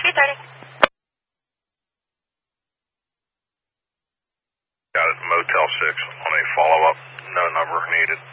230. Got it, Motel 6 on a follow-up, no number needed.